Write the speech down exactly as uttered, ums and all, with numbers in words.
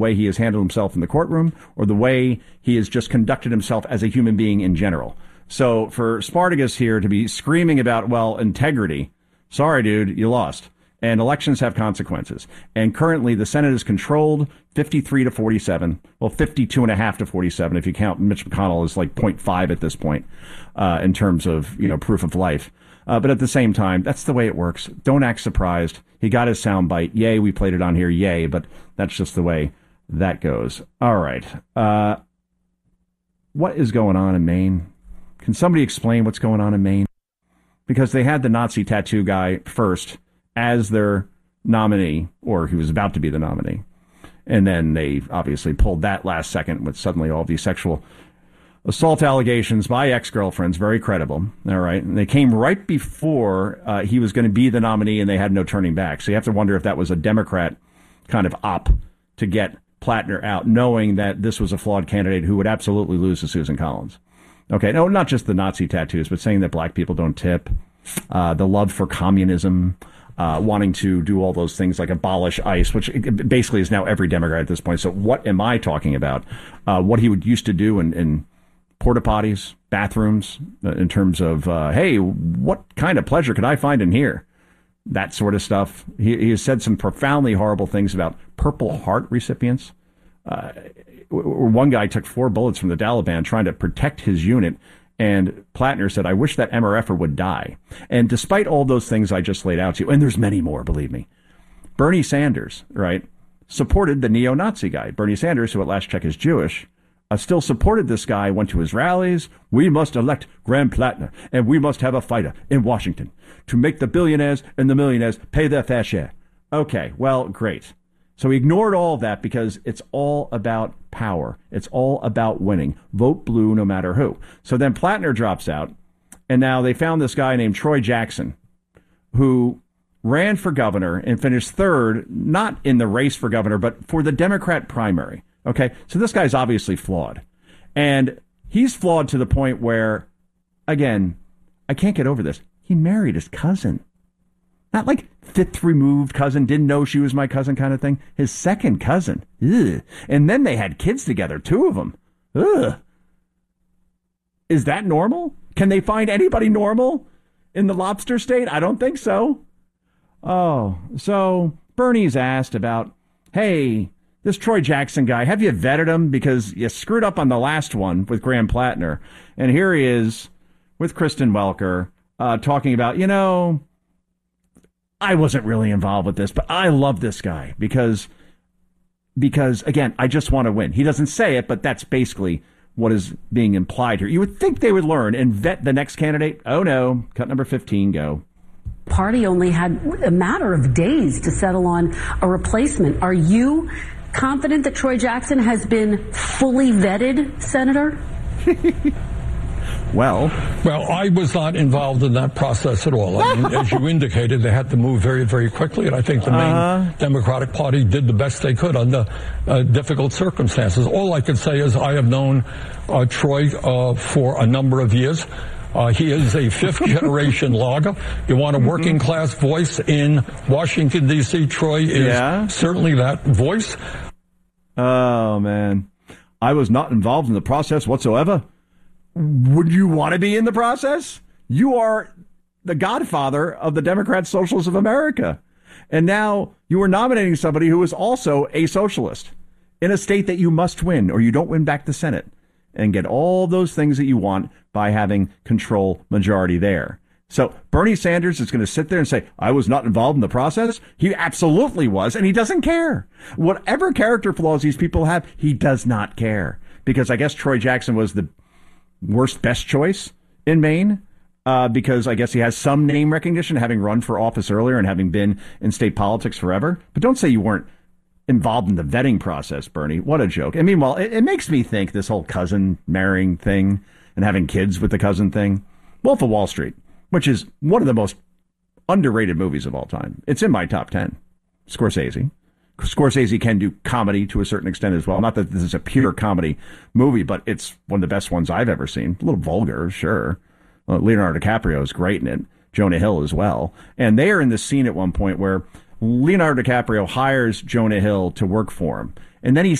way he has handled himself in the courtroom or the way he has just conducted himself as a human being in general. So for Spartacus here to be screaming about, well, integrity, sorry, dude, you lost. And elections have consequences. And currently the Senate is controlled fifty-three to forty-seven. Well, fifty-two and a half to forty-seven if you count Mitch McConnell as like zero point five at this point uh, in terms of, you know, proof of life. Uh, but at the same time, that's the way it works. Don't act surprised. He got his soundbite. Yay, we played it on here. Yay. But that's just the way that goes. All right. Uh, what is going on in Maine? Can somebody explain what's going on in Maine? Because they had the Nazi tattoo guy first as their nominee, or he was about to be the nominee. And then they obviously pulled that last second with suddenly all these sexual assault allegations by ex-girlfriends, very credible. All right. And they came right before uh, he was going to be the nominee, and they had no turning back. So you have to wonder if that was a Democrat kind of op to get Plattner out, knowing that this was a flawed candidate who would absolutely lose to Susan Collins. Okay. No, not just the Nazi tattoos, but saying that black people don't tip, uh, the love for communism, Uh, wanting to do all those things like abolish ICE, which basically is now every Democrat at this point. So what am I talking about? Uh, what he would used to do in, in porta potties, bathrooms, uh, in terms of, uh, hey, what kind of pleasure could I find in here? That sort of stuff. He, he has said some profoundly horrible things about Purple Heart recipients. Uh, one guy took four bullets from the Taliban trying to protect his unit. And Plattner said, I wish that M R F er would die. And despite all those things I just laid out to you, and there's many more, believe me, Bernie Sanders, right, supported the neo-Nazi guy. Bernie Sanders, who at last check is Jewish, uh, still supported this guy, went to his rallies. We must elect Graham Plattner, and we must have a fighter in Washington to make the billionaires and the millionaires pay their fair share. Okay, well, great. So he ignored all of that because it's all about power. It's all about winning. Vote blue no matter who. So then Plattner drops out, and now they found this guy named Troy Jackson, who ran for governor and finished third, not in the race for governor, but for the Democrat primary. Okay, so this guy's obviously flawed. And he's flawed to the point where, again, I can't get over this. He married his cousin. Not like fifth removed cousin, didn't know she was my cousin kind of thing. His second cousin. Ugh. And then they had kids together, two of them. Ugh. Is that normal? Can they find anybody normal in the lobster state? I don't think so. Oh, so Bernie's asked about, hey, this Troy Jackson guy, have you vetted him? Because you screwed up on the last one with Graham Plattner. And here he is with Kristen Welker uh, talking about, you know, I wasn't really involved with this, but I love this guy because, because again, I just want to win. He doesn't say it, but that's basically what is being implied here. You would think they would learn and vet the next candidate. Oh, no. Cut number fifteen, go. Party only had a matter of days to settle on a replacement. Are you confident that Troy Jackson has been fully vetted, Senator? Well, well, I was not involved in that process at all. I mean, as you indicated, they had to move very, very quickly, and I think the main uh, Democratic Party did the best they could under uh, difficult circumstances. All I can say is I have known uh, Troy uh, for a number of years. Uh, he is a fifth-generation logger. You want a working-class voice in Washington, D C, Troy is yeah. certainly that voice. Oh, man. I was not involved in the process whatsoever. Would you want to be in the process? You are the godfather of the Democrat Socialists of America. And now you are nominating somebody who is also a socialist in a state that you must win or you don't win back the Senate and get all those things that you want by having control majority there. So Bernie Sanders is going to sit there and say, I was not involved in the process. He absolutely was, and he doesn't care. Whatever character flaws these people have, he does not care. Because I guess Troy Jackson was the worst best choice in Maine uh, because I guess he has some name recognition, having run for office earlier and having been in state politics forever. But don't say you weren't involved in the vetting process, Bernie. What a joke. And meanwhile, it, it makes me think this whole cousin marrying thing and having kids with the cousin thing. Wolf of Wall Street, which is one of the most underrated movies of all time. It's in my top ten. Scorsese. Scorsese can do comedy to a certain extent as well. Not that this is a pure comedy movie, but it's one of the best ones I've ever seen. A little vulgar, sure. Well, Leonardo DiCaprio is great in it. Jonah Hill as well. And they are in this scene at one point where Leonardo DiCaprio hires Jonah Hill to work for him. And then he